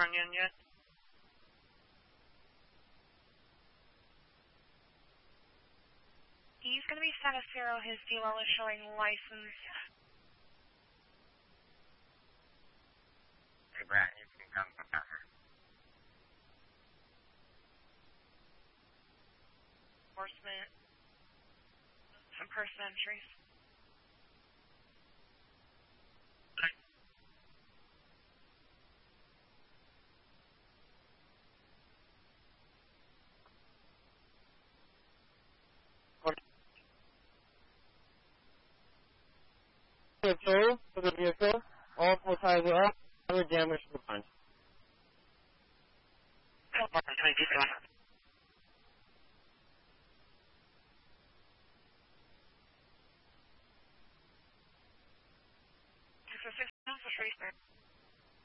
run in yet? He's going to be San Cero. His DLL is showing license. Hey, Brad, you can come down here. Enforcement. Some person entries. Toll for the vehicle.